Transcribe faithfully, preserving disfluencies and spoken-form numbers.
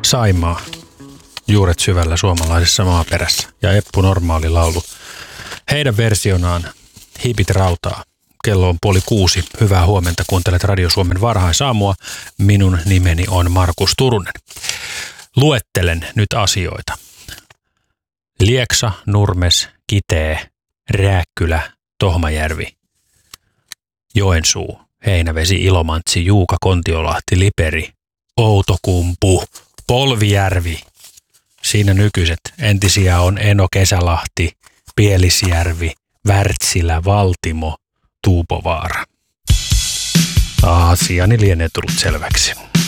Saimaa, juuret syvällä suomalaisessa maaperässä ja Eppu Normaali laulu. Heidän versionaan Hipit rautaa. Kello on puoli kuusi. Hyvää huomenta, kuuntelet Radio Suomen varhaisaamua. Minun nimeni on Markus Turunen. Luettelen nyt asioita. Lieksa, Nurmes, Kitee, Rääkkylä, Tohmajärvi, Joensuu, Heinävesi, Ilomantsi, Juuka, Kontiolahti, Liperi, Outokumpu, Polvijärvi. Siinä nykyiset. Entisiä on Eno, Kesälahti, Pielisjärvi, Wärtsilä, Valtimo, Tuupovaara. Asiani lienee tullut selväksi.